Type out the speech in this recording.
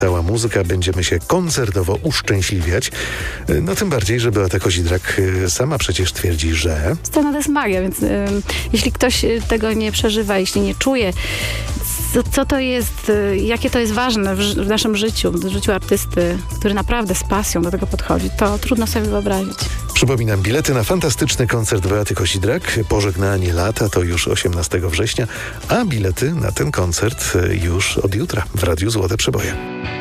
Cała muzyka, będziemy się koncertowo uszczęśliwiać. No tym bardziej, że Beata Kozidrak sama przecież twierdzi, że... Scena to jest magia, więc jeśli ktoś tego nie przeżywa, jeśli nie czuje, co to jest, jakie to jest ważne w naszym życiu, w życiu artysty, który naprawdę z pasją do tego podchodzi, to trudno sobie wyobrazić. Przypominam, bilety na fantastyczny koncert Beaty Kozidrak, Pożegnanie lata, to już 18 września, a bilety na ten koncert już od jutra w Radiu Złote Przeboje.